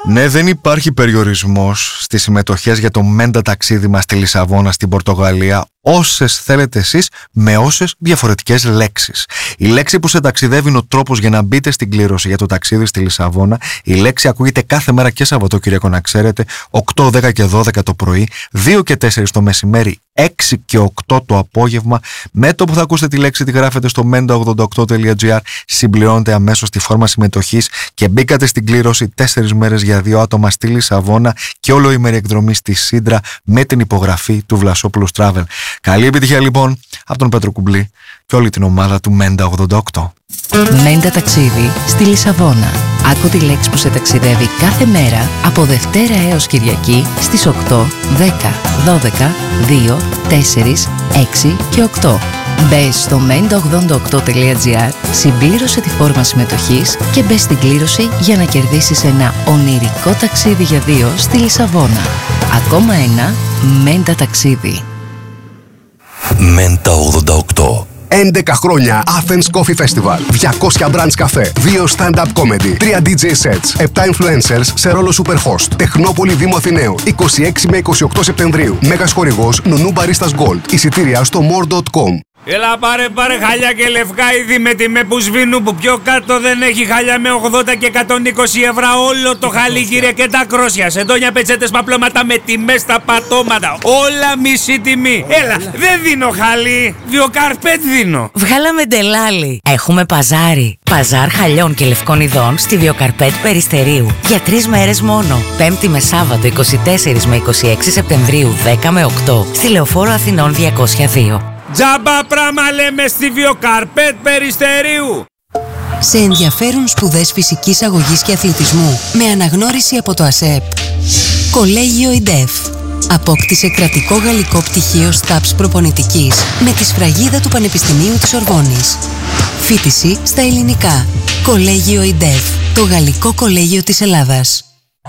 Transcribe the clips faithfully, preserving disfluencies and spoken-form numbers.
Ναι, δεν υπάρχει περιορισμός στις συμμετοχές για το Μέντα ταξίδι μας στη Λισαβόνα στην Πορτογαλία, όσες θέλετε εσείς, με όσες διαφορετικές λέξεις. Η λέξη που σε ταξιδεύει είναι ο τρόπος για να μπείτε στην κλήρωση για το ταξίδι στη Λισαβόνα. Η λέξη ακούγεται κάθε μέρα και Σαββατοκύριακο, να ξέρετε, οκτώ, δέκα και δώδεκα το πρωί, δύο και τέσσερα το μεσημέρι, έξι και οκτώ το απόγευμα. Με το που θα ακούσετε τη λέξη τη γράφετε στο μέντα ογδόντα οκτώ τελεία τζι άρ, συμπληρώνετε αμέσως τη φόρμα συμμετοχής και μπήκατε στην κλήρωση τέσσερις μέρες για δύο άτομα στη Λισαβόνα και ολοήμερη εκδρομή στη Σύντρα με την υπογραφή του Βλασόπουλος Travel. Καλή επιτυχία λοιπόν από τον Πέτρο Κουμπλή και όλη την ομάδα του Μέντα ογδόντα οκτώ. Μέντα ταξίδι στη Λισαβόνα. Άκου τη λέξη που σε ταξιδεύει κάθε μέρα από Δευτέρα έως Κυριακή στις οκτώ, δέκα, δώδεκα, δύο, τέσσερα, έξι και οκτώ. Μπες στο μέντα ογδόντα οκτώ τελεία τζι άρ, συμπλήρωσε τη φόρμα συμμετοχής και μπες στην κλήρωση για να κερδίσεις ένα ονειρικό ταξίδι για δύο στη Λισαβόνα. Ακόμα ένα Μέντα ταξίδι. Μέντα ογδόντα οκτώ. έντεκα χρόνια Athens Coffee Festival. διακόσια branch καφέ, δύο stand-up comedy, τρία ντι τζέι sets, επτά influencers σε ρόλο superhost. Τεχνόπολη Δήμου Αθηναίου, είκοσι έξι με είκοσι οκτώ Σεπτεμβρίου. Μέγας χορηγός Νουνού Μπαρίστας Gold. Εισιτήρια στο more dot com. Έλα πάρε πάρε χαλιά και λευκά είδη με τιμέ που σβήνουν, που πιο κάτω δεν έχει χαλιά με ογδόντα και εκατόν είκοσι ευρώ όλο το χαλί κύριε, και τα κρόσια, σεντόνια, πετσέτες, παπλώματα με τιμές στα πατώματα, όλα μισή τιμή. Έλα, δεν δίνω χαλί, Βιοκαρπέτ δίνω. Βγάλαμε ντελάλι. Έχουμε παζάρι. Παζάρ χαλιών και λευκών ειδών στη Βιοκαρπέτ Περιστερίου. Για τρεις μέρες μόνο. Πέμπτη με Σάββατο είκοσι τέσσερα με είκοσι έξι Σεπτεμβρίου δέκα με οκτώ. Στη Λεωφόρο Αθηνών διακόσια δύο. Τζάμπα πράμα λέμε στη Βιοκαρπέτ Περιστερίου. Σε ενδιαφέρουν σπουδές φυσικής αγωγής και αθλητισμού με αναγνώριση από το ΑΣΕΠ. Κολέγιο ΙΝΤΕΦ. Απόκτησε κρατικό γαλλικό πτυχίο ΣΤΑΠΣ προπονητικής με τη σφραγίδα του Πανεπιστημίου της Ορβόνης. Φοιτηση στα ελληνικά. Κολέγιο ΙΝΤΕΦ. Το γαλλικό κολέγιο της Ελλάδας.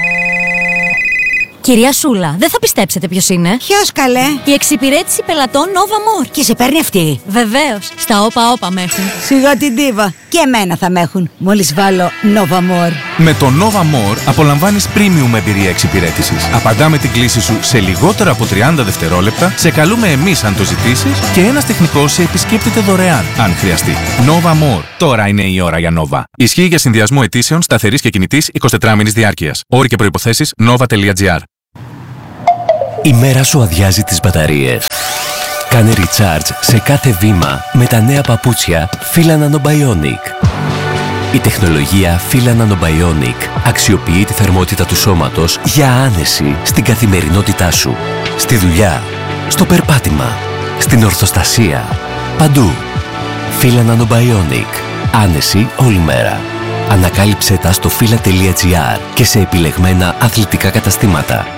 Κυρία Σούλα, δεν θα πιστέψετε ποιος είναι. Ποιος καλέ? Η εξυπηρέτηση πελατών Nova More. Και σε παίρνει αυτή? Βεβαίως, στα όπα όπα με έχουν. Σιγά την τίβα. Και εμένα θα με έχουν, μόλις βάλω Nova More. Με το Nova More απολαμβάνεις premium εμπειρία εξυπηρέτησης. Απαντάμε την κλήση σου σε λιγότερα από τριάντα δευτερόλεπτα, σε καλούμε εμείς αν το ζητήσεις και ένας τεχνικός σε επισκέπτεται δωρεάν, αν χρειαστεί. Nova More. Τώρα είναι η ώρα για Nova. Ισχύει για συνδυασμό αιτήσεων σταθερής και κινητής εικοσιτετράμηνης διάρκειας. Όροι και προϋποθέσεις nova τελεία τζι άρ. Η μέρα σου αδειάζει τις μπαταρίες. Κάνε recharge σε κάθε βήμα με τα νέα παπούτσια Fila Nanobionic. Η τεχνολογία Fila Nanobionic αξιοποιεί τη θερμότητα του σώματος για άνεση στην καθημερινότητά σου. Στη δουλειά, στο περπάτημα, στην ορθοστασία, παντού. Fila Nanobionic. Άνεση όλη μέρα. Ανακάλυψέ τα στο fila τελεία τζι άρ και σε επιλεγμένα αθλητικά καταστήματα.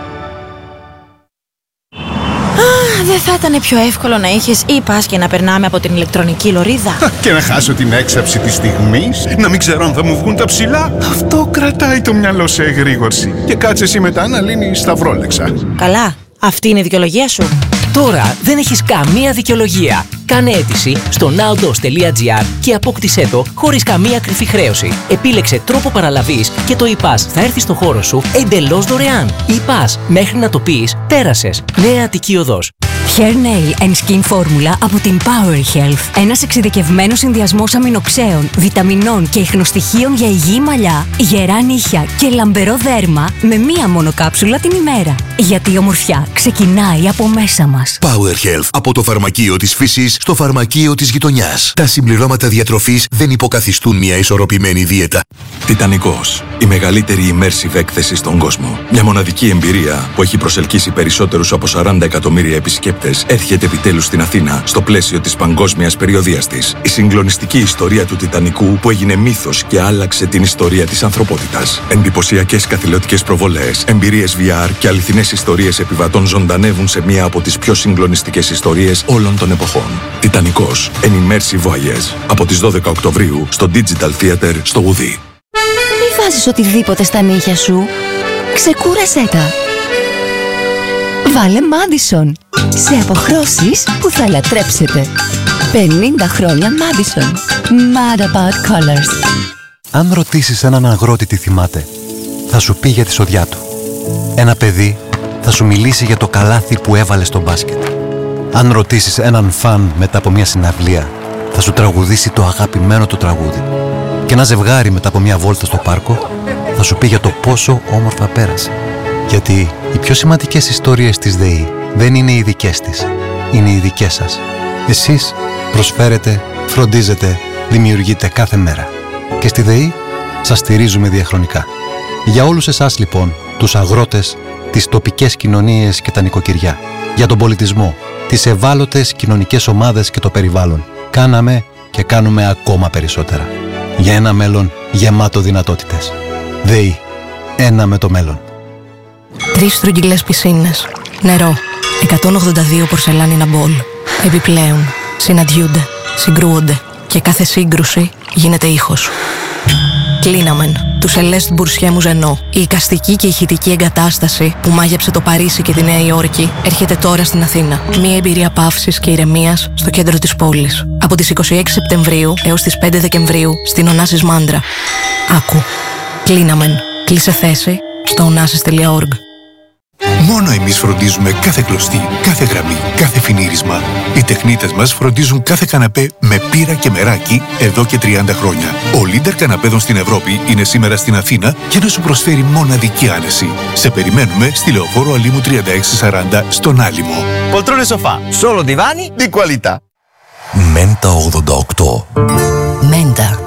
Δεν θα ήταν πιο εύκολο να είχες e-pass και να περνάμε από την ηλεκτρονική λωρίδα? Και να χάσω την έξαψη της στιγμής, να μην ξέρω αν θα μου βγουν τα ψηλά. Αυτό κρατάει το μυαλό σε εγρήγορση. Και κάτσε εσύ μετά να λύνεις σταυρόλεξα. Καλά, αυτή είναι η δικαιολογία σου. Τώρα δεν έχεις καμία δικαιολογία. Κάνε αίτηση στο nowdos τελεία τζι άρ και απόκτησέ το χωρίς καμία κρυφή χρέωση. Επίλεξε τρόπο παραλαβής και το e-pass θα έρθει στο χώρο σου εντελώς δωρεάν. e-pass, μέχρι να το πεις, πέρασες. Νέα Αττική Οδός. Hair Nail and Skin Formula από την Power Health. Ένας εξειδικευμένος συνδυασμός αμινοξέων, βιταμινών και ιχνοστοιχείων για υγιή μαλλιά, γερά νύχια και λαμπερό δέρμα με μία μόνο κάψουλα την ημέρα. Γιατί η ομορφιά ξεκινάει από μέσα μας. Power Health. Από το φαρμακείο της φύσης στο φαρμακείο της γειτονιάς. Τα συμπληρώματα διατροφής δεν υποκαθιστούν μια ισορροπημένη δίαιτα. Τιτανικός. Η μεγαλύτερη immersive έκθεση στον κόσμο. Μια μοναδική εμπειρία που έχει προσελκύσει περισσότερους από σαράντα εκατομμύρια επισκέπτες έρχεται επιτέλους στην Αθήνα στο πλαίσιο της παγκόσμιας περιοδείας της. Η συγκλονιστική ιστορία του Τιτανικού που έγινε μύθος και άλλαξε την ιστορία της ανθρωπότητας. Εντυπωσιακές καθηλωτικές προβολές, εμπειρίες βι αρ και αληθινές ιστορίες επιβατών ζωντανεύουν σε μία από τις πιο συγκλονιστικές ιστορίες όλων των εποχών. Τιτανικός. An Immersive Voyage. Από τις δώδεκα Οκτωβρίου στο Digital Theater στο Ουδί. Μη βάζεις οτιδήποτε στα νύχια σου. Ξεκούρασέ τα. Βάλε Madison. Σε αποχρώσεις που θα λατρέψετε. πενήντα χρόνια Madison. Mad about colors. Αν ρωτήσεις έναν αγρότη τι θυμάται, θα σου πει για τη σοδιά του. Ένα παιδί θα σου μιλήσει για το καλάθι που έβαλε στο μπάσκετ. Αν ρωτήσεις έναν φαν μετά από μια συναυλία, θα σου τραγουδήσει το αγαπημένο του τραγούδι. Και ένα ζευγάρι μετά από μια βόλτα στο πάρκο θα σου πει για το πόσο όμορφα πέρασε. Γιατί οι πιο σημαντικές ιστορίες της ΔΕΗ δεν είναι οι δικές της, είναι οι δικές σας. Εσείς προσφέρετε, φροντίζετε, δημιουργείτε κάθε μέρα. Και στη ΔΕΗ σας στηρίζουμε διαχρονικά. Για όλους εσάς λοιπόν, τους αγρότες, τις τοπικές κοινωνίες και τα νοικοκυριά, για τον πολιτισμό, τις ευάλωτες κοινωνικές ομάδες και το περιβάλλον, κάναμε και κάνουμε ακόμα περισσότερα. Για ένα μέλλον γεμάτο δυνατότητες. ΔΕΗ. Ένα με το μέλλον. Τρεις στρογγυλές πισίνες. Νερό. εκατόν ογδόντα δύο πορσελάνινα μπολ. Επιπλέον, συναντιούνται, συγκρούονται και κάθε σύγκρουση γίνεται ήχος. Κλείναμεν. Του Σελέστ Μπουρσιέ Μουζενό. Η εικαστική και ηχητική εγκατάσταση που μάγεψε το Παρίσι και τη Νέα Υόρκη έρχεται τώρα στην Αθήνα. Μια εμπειρία παύσης και ηρεμίας στο κέντρο της πόλης. Από τις είκοσι έξι Σεπτεμβρίου έως τις πέντε Δεκεμβρίου στην Ωνάσης Μάντρα. Άκου. Κλείναμεν. Κλείσε θέση στο ωνάσης τελεία οργκ. Μόνο εμείς φροντίζουμε κάθε κλωστή, κάθε γραμμή, κάθε φινίρισμα. Οι τεχνίτες μας φροντίζουν κάθε καναπέ με πύρα και μεράκι εδώ και τριάντα χρόνια. Ο Λίντερ καναπέδων στην Ευρώπη είναι σήμερα στην Αθήνα για να σου προσφέρει μοναδική άνεση. Σε περιμένουμε στη Λεωφόρο Αλήμου τριάντα έξι σαράντα στον Άλυμο. Poltrone sofà, solo divani di qualità. Μέντα ογδόντα οκτώ. Μέντα.